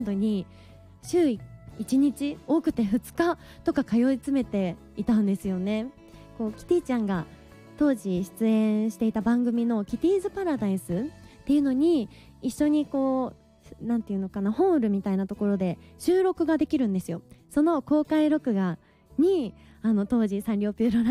ドに週1日多くて2日とか通い詰めていたんですよね。こうキティちゃんが当時出演していた番組のキティーズパラダイスっていうのに一緒にこうなんていうのかな、ホールみたいなところで収録ができるんですよ。その公開録画に当時サンリオピューロランド